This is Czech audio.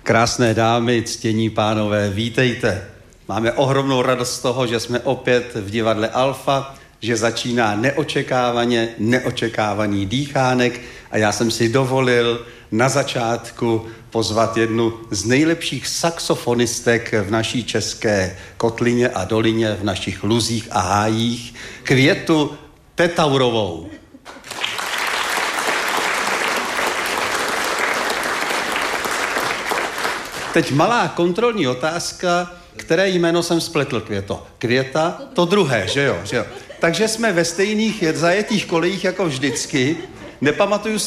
Krásné dámy, ctění pánové, vítejte. Máme ohromnou radost z toho, že jsme opět v divadle Alfa, že začíná neočekávaný dýchánek a já jsem si dovolil na začátku pozvat jednu z nejlepších saxofonistek v naší české kotlině a dolině, v našich luzích a hájích, Květu Tetaurovou. Teď malá kontrolní otázka, které jméno jsem spletl, Květo? Květa? To druhé, že jo? Takže jsme ve stejných zajetých kolejích jako vždycky. Nepamatuju si